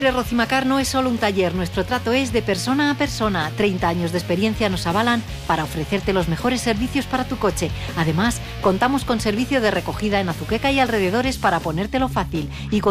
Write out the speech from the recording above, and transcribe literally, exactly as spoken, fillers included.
Rocimacar no es solo un taller, nuestro trato es de persona a persona. treinta años de experiencia nos avalan para ofrecerte los mejores servicios para tu coche. Además, contamos con servicio de recogida en Azuqueca y alrededores para ponértelo fácil y con